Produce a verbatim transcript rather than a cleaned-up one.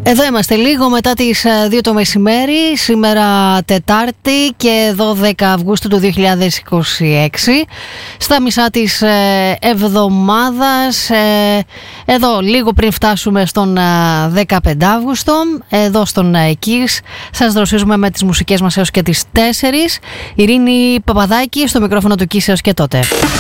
Εδώ είμαστε λίγο μετά τις δύο το μεσημέρι, σήμερα Τετάρτη και δώδεκα Αυγούστου του δύο χιλιάδες είκοσι έξι, στα μισά της εβδομάδας, εδώ λίγο πριν φτάσουμε στον δεκαπέντε Αύγουστο, εδώ στον Kiss. Σας δροσίζουμε με τις μουσικές μας έως και τις τέσσερις. Ειρήνη Παπαδάκη στο μικρόφωνο του Kiss έως και τότε.